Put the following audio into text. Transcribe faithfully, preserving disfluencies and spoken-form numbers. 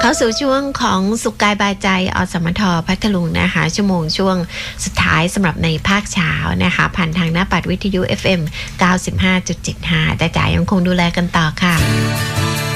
เข้าสู่ช่วงของสุขกายบายใจอสมทพัทลุงนะคะชั่วโมงช่วงสุดท้ายสำหรับในภาคเช้านะคะผ่านทางหน้าปัดวิทยุ เอฟ เอ็ม เก้าสิบห้าจุดเจ็ดห้า แต่จ๋ายังคงดูแลกันต่อค่ะ